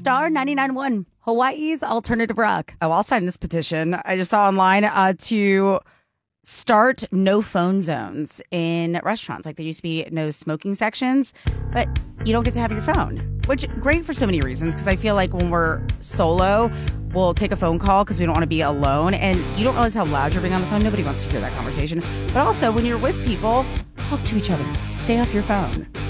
Star 99.1, Hawaii's alternative rock. Oh, I'll sign this petition. I just saw online to start no phone zones in restaurants. Like there used to be no smoking sections, but you don't get to have your phone, which great for so many reasons. Because I feel like when we're solo, we'll take a phone call because we don't want to be alone. And you don't realize how loud you're being on the phone. Nobody wants to hear that conversation. But also when you're with people, talk to each other. Stay off your phone.